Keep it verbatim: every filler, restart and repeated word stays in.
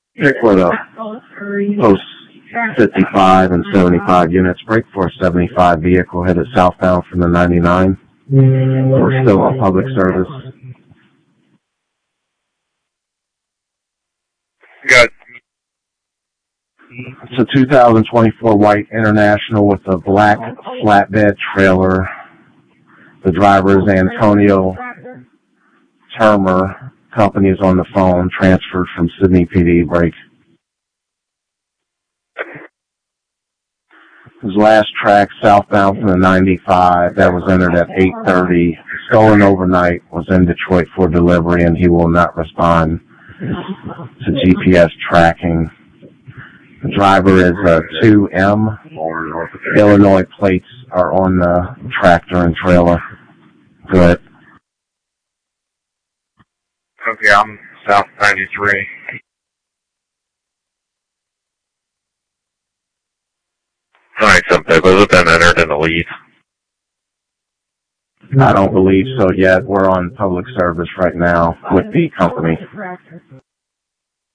Check with a post fifty-five and seventy-five units. Brake for seventy-five vehicle headed southbound from the ninety-nine. We're still on public service. Good. It's a two thousand twenty-four white International with a black flatbed trailer. The driver is Antonio Termer. Company is on the phone, transferred from Sydney P D. Brake. His last track southbound from the ninety-five that was entered at eight thirty. Stolen overnight, was in Detroit for delivery, and he will not respond to G P S tracking. The driver is a two M. Illinois plates are on the tractor and trailer. Good. Okay, I'm South ninety-three. Alright, some papers have been entered in the lead. I don't believe so yet. We're on public service right now with the company.